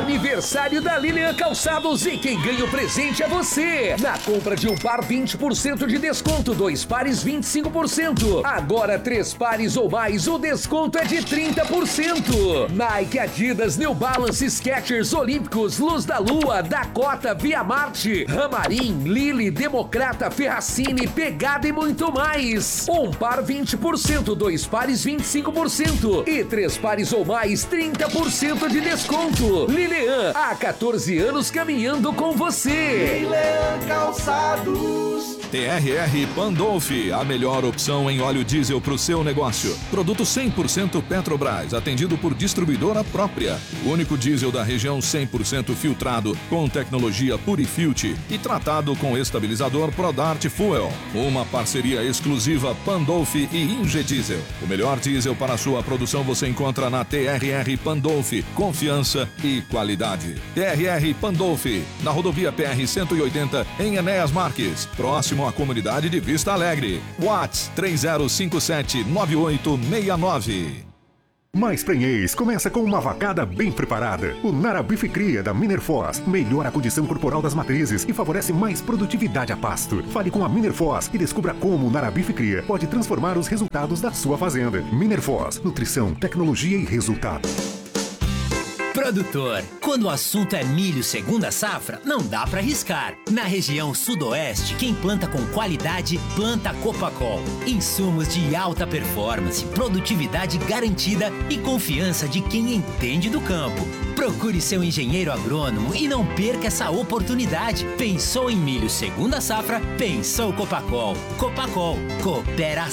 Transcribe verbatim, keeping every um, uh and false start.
Aniversário da Lilian Calçados e quem ganha o presente é você. Na compra de um par, vinte por cento de desconto, dois pares, vinte e cinco por cento. Agora, três pares ou mais, o desconto é de trinta por cento. Nike, Adidas, New Balance, Skechers, Olímpicos, Luz da Lua, Dakota, Via Marte, Ramarim, Lily, Democrata, Ferracini, Pegada e muito mais. Um par, vinte por cento, dois pares, vinte e cinco por cento e três pares ou mais, trinta por cento de desconto. Lilian, há quatorze anos caminhando com você. Lilian Calçados. T R R Pandolfi, a melhor opção em óleo diesel para o seu negócio. Produto cem por cento Petrobras, atendido por distribuidora própria. O único diesel da região cem por cento filtrado, com tecnologia Purifilt e tratado com estabilizador Prodart Fuel. Uma parceria exclusiva Pandolfi e Ingediesel. O melhor diesel para a sua produção você encontra na T R R Pandolfi. Confiança e qualidade. T R R Pandolfi, na rodovia P R cento e oitenta, em Enéas Marques, próximo à comunidade de Vista Alegre. WhatsApp três zero cinco sete nove oito seis nove. Mais prenhez começa com uma vacada bem preparada. O Narabife Cria da Minerfoz melhora a condição corporal das matrizes e favorece mais produtividade a pasto. Fale com a Minerfoz e descubra como o Narabife Cria pode transformar os resultados da sua fazenda. Minerfoz, nutrição, tecnologia e resultado. Produtor, quando o assunto é milho segunda safra, não dá para arriscar. Na região sudoeste, quem planta com qualidade, planta Copacol. Insumos de alta performance, produtividade garantida e confiança de quem entende do campo. Procure seu engenheiro agrônomo e não perca essa oportunidade. Pensou em milho segunda safra? Pensou Copacol. Copacol, coopera